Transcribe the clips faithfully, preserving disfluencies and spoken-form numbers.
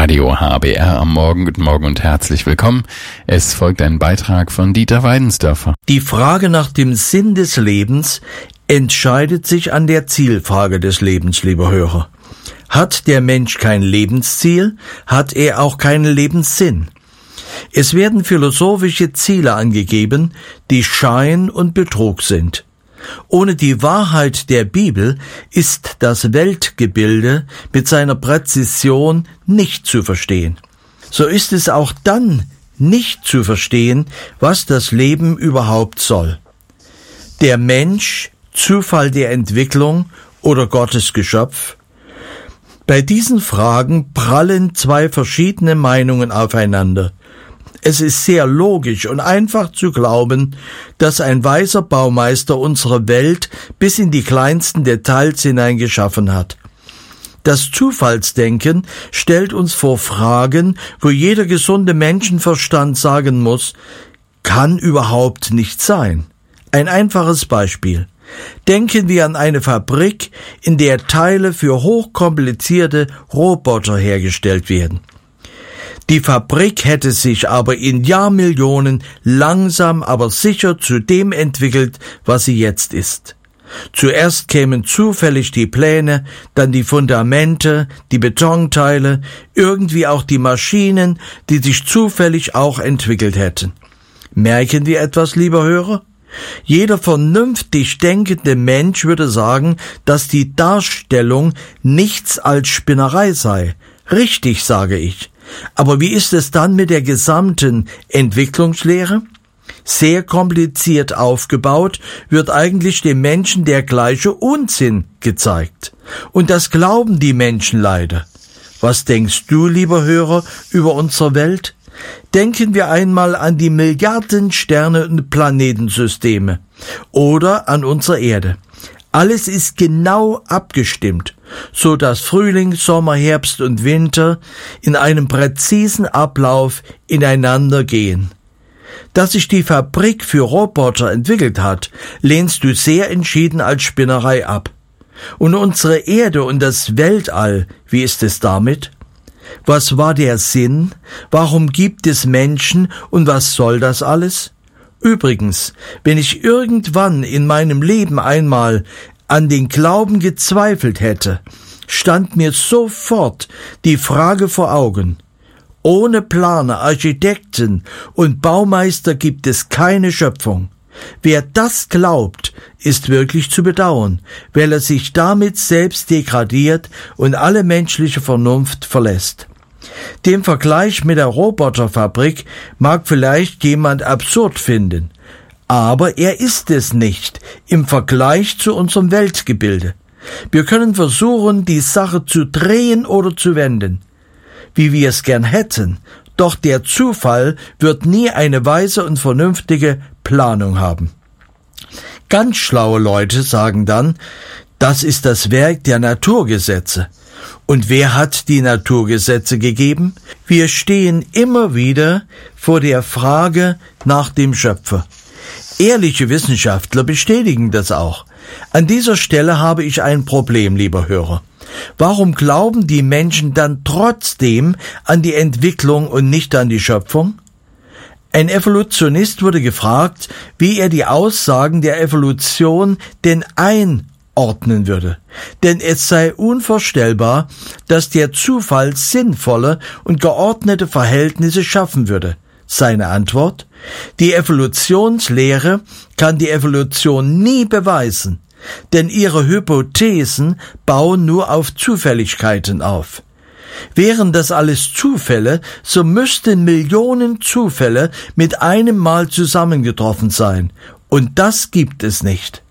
Radio H B R am Morgen. Guten Morgen und herzlich willkommen. Es folgt ein Beitrag von Dieter Weidensdörfer. Die Frage nach dem Sinn des Lebens entscheidet sich an der Zielfrage des Lebens, lieber Hörer. Hat der Mensch kein Lebensziel, hat er auch keinen Lebenssinn. Es werden philosophische Ziele angegeben, die Schein und Betrug sind. Ohne die Wahrheit der Bibel ist das Weltgebilde mit seiner Präzision nicht zu verstehen. So ist es auch dann nicht zu verstehen, was das Leben überhaupt soll. Der Mensch, Zufall der Entwicklung oder Gottes Geschöpf? Bei diesen Fragen prallen zwei verschiedene Meinungen aufeinander. Es ist sehr logisch und einfach zu glauben, dass ein weiser Baumeister unsere Welt bis in die kleinsten Details hinein geschaffen hat. Das Zufallsdenken stellt uns vor Fragen, wo jeder gesunde Menschenverstand sagen muss, kann überhaupt nicht sein. Ein einfaches Beispiel. Denken wir an eine Fabrik, in der Teile für hochkomplizierte Roboter hergestellt werden. Die Fabrik hätte sich aber in Jahrmillionen langsam, aber sicher zu dem entwickelt, was sie jetzt ist. Zuerst kämen zufällig die Pläne, dann die Fundamente, die Betonteile, irgendwie auch die Maschinen, die sich zufällig auch entwickelt hätten. Merken wir etwas, lieber Hörer? Jeder vernünftig denkende Mensch würde sagen, dass die Darstellung nichts als Spinnerei sei. Richtig, sage ich. Aber wie ist es dann mit der gesamten Entwicklungslehre? Sehr kompliziert aufgebaut wird eigentlich dem Menschen der gleiche Unsinn gezeigt. Und das glauben die Menschen leider. Was denkst du, lieber Hörer, über unsere Welt? Denken wir einmal an die Milliarden Sterne und Planetensysteme oder an unsere Erde. Alles ist genau abgestimmt, so dass Frühling, Sommer, Herbst und Winter in einem präzisen Ablauf ineinander gehen. Dass sich die Fabrik für Roboter entwickelt hat, lehnst du sehr entschieden als Spinnerei ab. Und unsere Erde und das Weltall, wie ist es damit? Was war der Sinn? Warum gibt es Menschen und was soll das alles? Übrigens, wenn ich irgendwann in meinem Leben einmal an den Glauben gezweifelt hätte, stand mir sofort die Frage vor Augen. Ohne Planer, Architekten und Baumeister gibt es keine Schöpfung. Wer das glaubt, ist wirklich zu bedauern, weil er sich damit selbst degradiert und alle menschliche Vernunft verlässt. Den Vergleich mit der Roboterfabrik mag vielleicht jemand absurd finden, aber er ist es nicht im Vergleich zu unserem Weltgebilde. Wir können versuchen, die Sache zu drehen oder zu wenden, wie wir es gern hätten, doch der Zufall wird nie eine weise und vernünftige Planung haben. Ganz schlaue Leute sagen dann, das ist das Werk der Naturgesetze. Und wer hat die Naturgesetze gegeben? Wir stehen immer wieder vor der Frage nach dem Schöpfer. Ehrliche Wissenschaftler bestätigen das auch. An dieser Stelle habe ich ein Problem, lieber Hörer. Warum glauben die Menschen dann trotzdem an die Entwicklung und nicht an die Schöpfung? Ein Evolutionist wurde gefragt, wie er die Aussagen der Evolution denn einordnen würde. Denn es sei unvorstellbar, dass der Zufall sinnvolle und geordnete Verhältnisse schaffen würde. Seine Antwort? Die Evolutionslehre kann die Evolution nie beweisen, denn ihre Hypothesen bauen nur auf Zufälligkeiten auf. Wären das alles Zufälle, so müssten Millionen Zufälle mit einem Mal zusammengetroffen sein, und das gibt es nicht.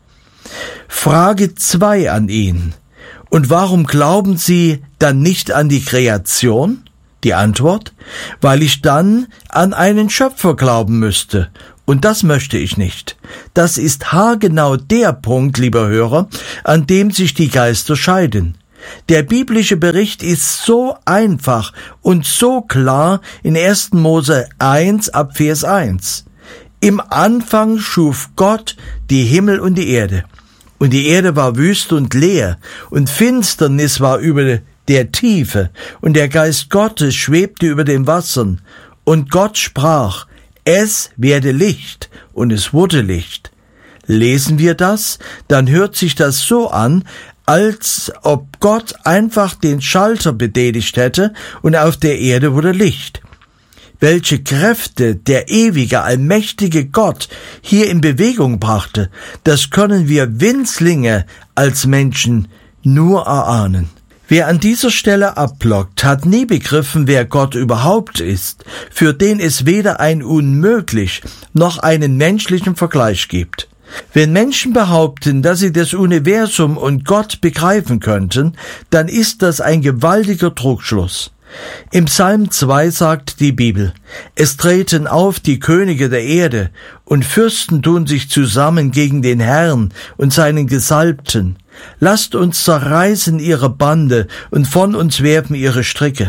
Frage zwei an ihn. Und warum glauben Sie dann nicht an die Kreation? Die Antwort, weil ich dann an einen Schöpfer glauben müsste. Und das möchte ich nicht. Das ist haargenau der Punkt, lieber Hörer, an dem sich die Geister scheiden. Der biblische Bericht ist so einfach und so klar in ersten Mose eins ab Vers eins. Im Anfang schuf Gott die Himmel und die Erde. Und die Erde war wüst und leer, und Finsternis war über der Tiefe, und der Geist Gottes schwebte über den Wassern. Und Gott sprach, es werde Licht, und es wurde Licht. Lesen wir das, dann hört sich das so an, als ob Gott einfach den Schalter betätigt hätte und auf der Erde wurde Licht. Welche Kräfte der ewige, allmächtige Gott hier in Bewegung brachte, das können wir Winzlinge als Menschen nur erahnen. Wer an dieser Stelle abblockt, hat nie begriffen, wer Gott überhaupt ist, für den es weder ein unmöglich noch einen menschlichen Vergleich gibt. Wenn Menschen behaupten, dass sie das Universum und Gott begreifen könnten, dann ist das ein gewaltiger Trugschluss. Im Psalm zwei sagt die Bibel, es treten auf die Könige der Erde, und Fürsten tun sich zusammen gegen den Herrn und seinen Gesalbten. Lasst uns zerreißen ihre Bande und von uns werfen ihre Stricke.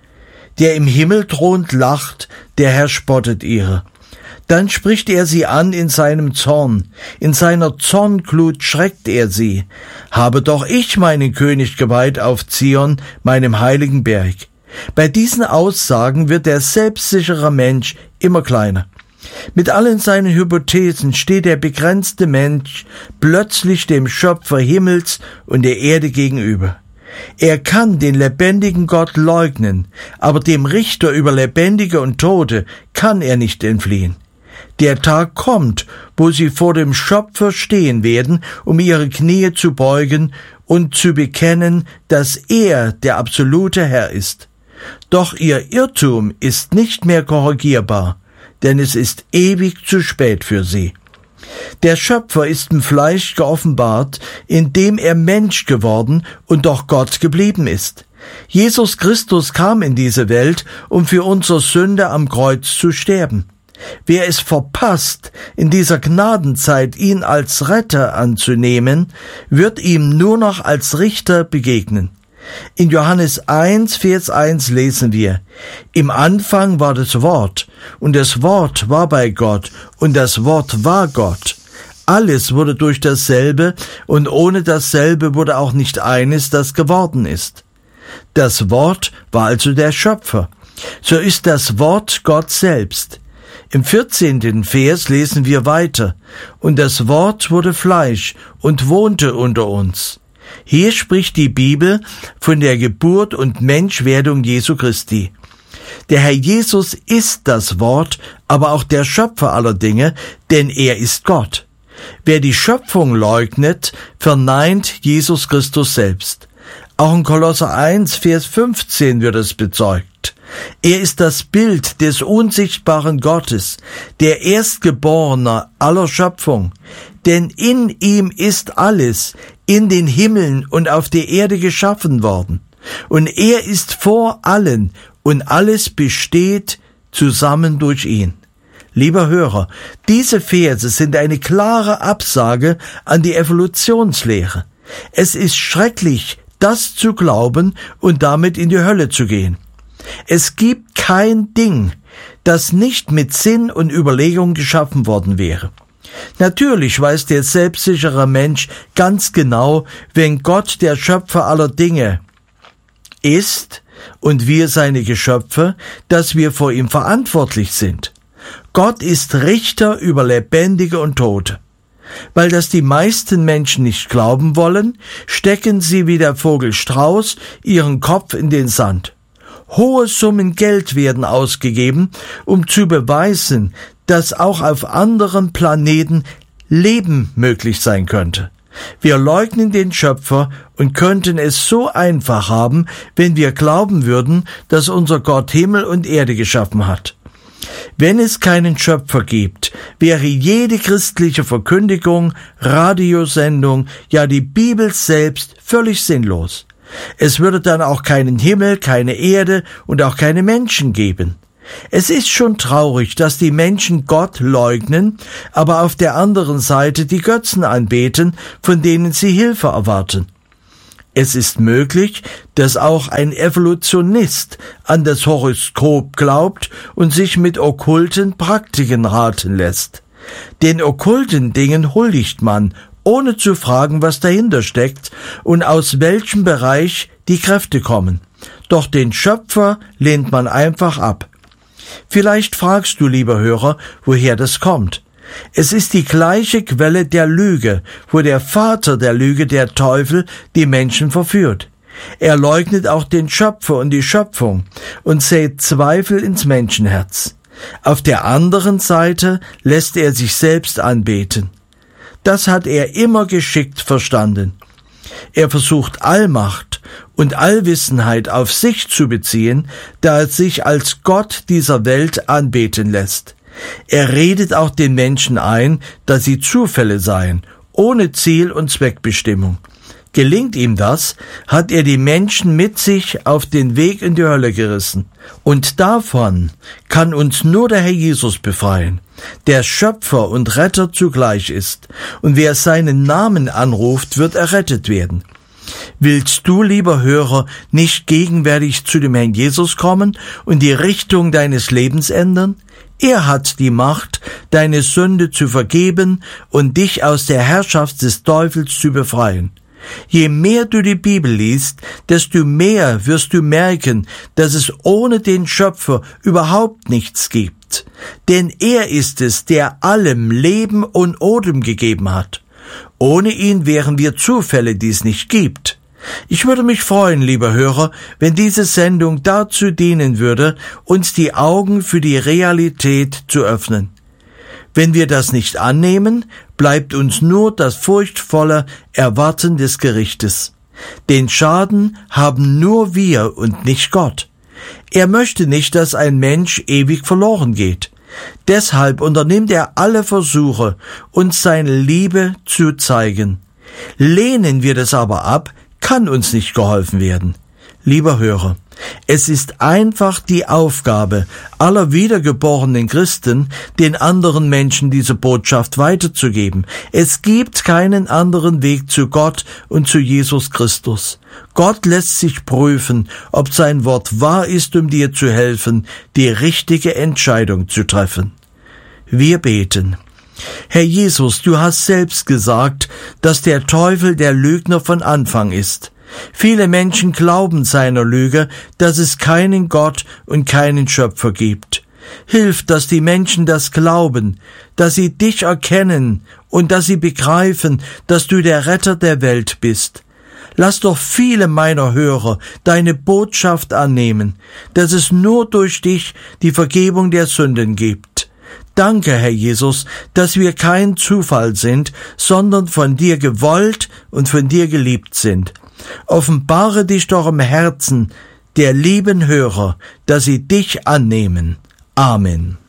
Der im Himmel thront lacht, der Herr spottet ihre. Dann spricht er sie an in seinem Zorn, in seiner Zornglut schreckt er sie. Habe doch ich meinen König geweiht auf Zion, meinem heiligen Berg. Bei diesen Aussagen wird der selbstsichere Mensch immer kleiner. Mit allen seinen Hypothesen steht der begrenzte Mensch plötzlich dem Schöpfer Himmels und der Erde gegenüber. Er kann den lebendigen Gott leugnen, aber dem Richter über Lebendige und Tote kann er nicht entfliehen. Der Tag kommt, wo sie vor dem Schöpfer stehen werden, um ihre Knie zu beugen und zu bekennen, dass er der absolute Herr ist. Doch ihr Irrtum ist nicht mehr korrigierbar, denn es ist ewig zu spät für sie. Der Schöpfer ist im Fleisch geoffenbart, indem er Mensch geworden und doch Gott geblieben ist. Jesus Christus kam in diese Welt, um für unsere Sünde am Kreuz zu sterben. Wer es verpasst, in dieser Gnadenzeit ihn als Retter anzunehmen, wird ihm nur noch als Richter begegnen. In Johannes eins, Vers eins lesen wir, im Anfang war das Wort, und das Wort war bei Gott, und das Wort war Gott. Alles wurde durch dasselbe, und ohne dasselbe wurde auch nicht eines, das geworden ist. Das Wort war also der Schöpfer. So ist das Wort Gott selbst. Im vierzehnten Vers lesen wir weiter, und das Wort wurde Fleisch und wohnte unter uns. Hier spricht die Bibel von der Geburt und Menschwerdung Jesu Christi. Der Herr Jesus ist das Wort, aber auch der Schöpfer aller Dinge, denn er ist Gott. Wer die Schöpfung leugnet, verneint Jesus Christus selbst. Auch in Kolosser eins, Vers fünfzehn wird es bezeugt. Er ist das Bild des unsichtbaren Gottes, der Erstgeborene aller Schöpfung. Denn in ihm ist alles, in den Himmeln und auf der Erde geschaffen worden. Und er ist vor allen, und alles besteht zusammen durch ihn. Lieber Hörer, diese Verse sind eine klare Absage an die Evolutionslehre. Es ist schrecklich, das zu glauben und damit in die Hölle zu gehen. Es gibt kein Ding, das nicht mit Sinn und Überlegung geschaffen worden wäre. Natürlich weiß der selbstsichere Mensch ganz genau, wenn Gott der Schöpfer aller Dinge ist und wir seine Geschöpfe, dass wir vor ihm verantwortlich sind. Gott ist Richter über Lebendige und Tote. Weil das die meisten Menschen nicht glauben wollen, stecken sie wie der Vogel Strauß ihren Kopf in den Sand. Hohe Summen Geld werden ausgegeben, um zu beweisen, dass auch auf anderen Planeten Leben möglich sein könnte. Wir leugnen den Schöpfer und könnten es so einfach haben, wenn wir glauben würden, dass unser Gott Himmel und Erde geschaffen hat. Wenn es keinen Schöpfer gibt, wäre jede christliche Verkündigung, Radiosendung, ja die Bibel selbst völlig sinnlos. Es würde dann auch keinen Himmel, keine Erde und auch keine Menschen geben. Es ist schon traurig, dass die Menschen Gott leugnen, aber auf der anderen Seite die Götzen anbeten, von denen sie Hilfe erwarten. Es ist möglich, dass auch ein Evolutionist an das Horoskop glaubt und sich mit okkulten Praktiken raten lässt. Den okkulten Dingen huldigt man, ohne zu fragen, was dahinter steckt und aus welchem Bereich die Kräfte kommen. Doch den Schöpfer lehnt man einfach ab. Vielleicht fragst du, lieber Hörer, woher das kommt. Es ist die gleiche Quelle der Lüge, wo der Vater der Lüge, der Teufel, die Menschen verführt. Er leugnet auch den Schöpfer und die Schöpfung und sät Zweifel ins Menschenherz. Auf der anderen Seite lässt er sich selbst anbeten. Das hat er immer geschickt verstanden. Er versucht Allmacht und Allwissenheit auf sich zu beziehen, da er sich als Gott dieser Welt anbeten lässt. Er redet auch den Menschen ein, dass sie Zufälle seien, ohne Ziel und Zweckbestimmung. Gelingt ihm das, hat er die Menschen mit sich auf den Weg in die Hölle gerissen. Und davon kann uns nur der Herr Jesus befreien, der Schöpfer und Retter zugleich ist. Und wer seinen Namen anruft, wird errettet werden. Willst du, lieber Hörer, nicht gegenwärtig zu dem Herrn Jesus kommen und die Richtung deines Lebens ändern? Er hat die Macht, deine Sünde zu vergeben und dich aus der Herrschaft des Teufels zu befreien. Je mehr du die Bibel liest, desto mehr wirst du merken, dass es ohne den Schöpfer überhaupt nichts gibt. Denn er ist es, der allem Leben und Odem gegeben hat. Ohne ihn wären wir Zufälle, die es nicht gibt. Ich würde mich freuen, lieber Hörer, wenn diese Sendung dazu dienen würde, uns die Augen für die Realität zu öffnen. Wenn wir das nicht annehmen, bleibt uns nur das furchtvolle Erwarten des Gerichtes. Den Schaden haben nur wir und nicht Gott. Er möchte nicht, dass ein Mensch ewig verloren geht. Deshalb unternimmt er alle Versuche, uns seine Liebe zu zeigen. Lehnen wir das aber ab, kann uns nicht geholfen werden. Lieber Hörer, es ist einfach die Aufgabe aller wiedergeborenen Christen, den anderen Menschen diese Botschaft weiterzugeben. Es gibt keinen anderen Weg zu Gott und zu Jesus Christus. Gott lässt sich prüfen, ob sein Wort wahr ist, um dir zu helfen, die richtige Entscheidung zu treffen. Wir beten. Herr Jesus, du hast selbst gesagt, dass der Teufel der Lügner von Anfang ist. Viele Menschen glauben seiner Lüge, dass es keinen Gott und keinen Schöpfer gibt. Hilf, dass die Menschen das glauben, dass sie dich erkennen und dass sie begreifen, dass du der Retter der Welt bist. Lass doch viele meiner Hörer deine Botschaft annehmen, dass es nur durch dich die Vergebung der Sünden gibt. Danke, Herr Jesus, dass wir kein Zufall sind, sondern von dir gewollt und von dir geliebt sind. Offenbare dich doch im Herzen der lieben Hörer, dass sie dich annehmen. Amen.